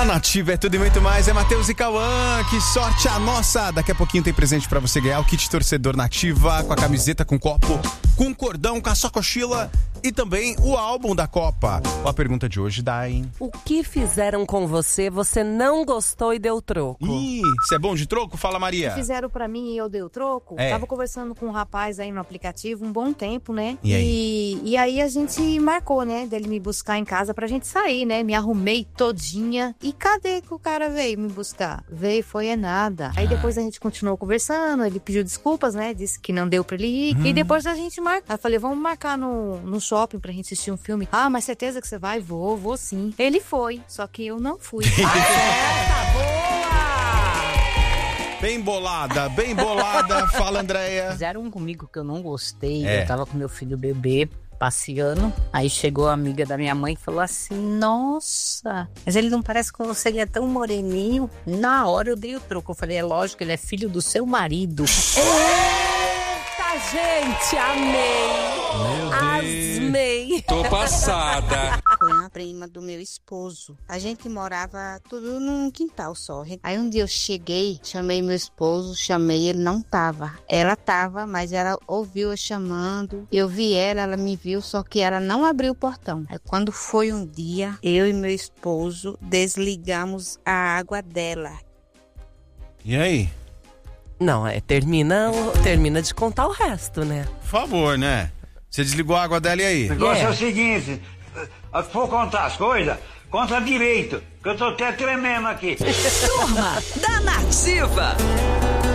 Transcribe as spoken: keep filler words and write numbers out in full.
A Nativa é tudo e muito mais, é Matheus e Cauã, que sorte a nossa! Daqui a pouquinho tem presente pra você ganhar, o kit torcedor Nativa, com a camiseta, com copo, com cordão, com a sacochila e também o álbum da Copa. A pergunta de hoje dá, hein? O que fizeram com você, você não gostou e deu troco? Ih, você é bom de troco? Fala, Maria. Fizeram pra mim e eu dei o troco. É. Tava conversando com um rapaz aí no aplicativo um bom tempo, né? E aí? E, e aí a gente marcou, né? Dele me buscar em casa pra gente sair, né? Me arrumei todinha. E cadê que o cara veio me buscar? Veio, foi é nada. Aí depois a gente continuou conversando, ele pediu desculpas, né? Disse que não deu pra ele ir. Hum. E depois a gente marcou. Aí eu falei, vamos marcar no, no shopping pra gente assistir um filme. Ah, mas certeza que você vai? Vou, vou sim. Ele foi, só que eu não fui. Acerta, boa! Bem bolada, bem bolada. Fala, Andréia. Fizeram um comigo que eu não gostei. É. Eu tava com meu filho bebê, passeando. Aí chegou a amiga da minha mãe e falou assim, nossa, mas ele não parece com você, ele é tão moreninho. Na hora eu dei o troco. Eu falei, é lógico, ele é filho do seu marido. Eita, gente, amei! Asmei! Tô passada. Foi uma prima do meu esposo. A gente morava tudo num quintal só. Aí um dia eu cheguei, chamei meu esposo, chamei, ele não tava. Ela tava, mas ela ouviu eu chamando. Eu vi ela, ela me viu, só que ela não abriu o portão. Aí quando foi um dia, eu e meu esposo desligamos a água dela. E aí? Não, é, termina, termina de contar o resto, né? Por favor, né? Você desligou a água dela e aí? O negócio Yeah. é o seguinte, se for contar as coisas, conta direito, que eu tô até tremendo aqui. Turma da Nativa.